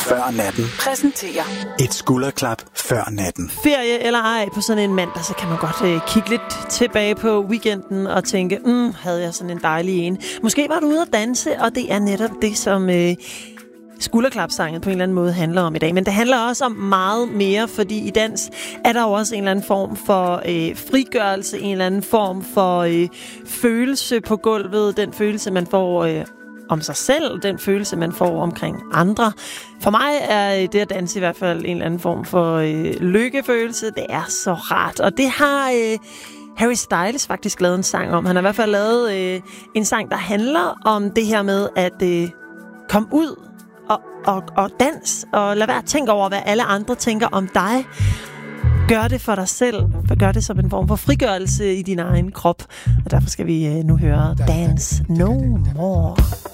før natten præsenterer et skulderklap før natten. Ferie eller ej på sådan en mandag, så kan man godt kigge lidt tilbage på weekenden og tænke, havde jeg sådan en dejlig en. Måske var du ude at danse, og det er netop det, som skulderklapsangen på en eller anden måde handler om i dag. Men det handler også om meget mere, fordi i dans er der jo også en eller anden form for frigørelse, en eller anden form for følelse på gulvet, den følelse, man får om sig selv, den følelse, man får omkring andre. For mig er det at danse i hvert fald en eller anden form for lykkefølelse. Det er så rart, og det har Harry Styles faktisk lavet en sang om. Han har i hvert fald lavet en sang, der handler om det her med at komme ud og dans, og lad være at tænke over, hvad alle andre tænker om dig. Gør det for dig selv. Gør det som en form for frigørelse i din egen krop. Og derfor skal vi nu høre Dance No More.